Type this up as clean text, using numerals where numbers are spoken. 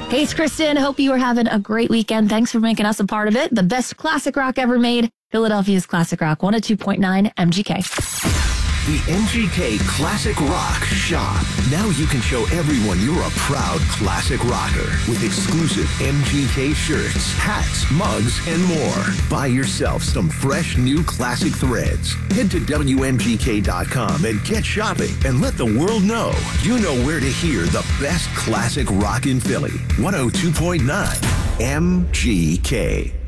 Hey, it's Kristen. Hope you are having a great weekend. Thanks for making us a part of it. The best classic rock ever made. Philadelphia's Classic Rock 102.9 MGK. The MGK Classic Rock Shop. Now you can show everyone you're a proud classic rocker with exclusive MGK shirts, hats, mugs, and more. Buy yourself some fresh new classic threads. Head to WMGK.com and get shopping and let the world know you know where to hear the best classic rock in Philly. 102.9 MGK.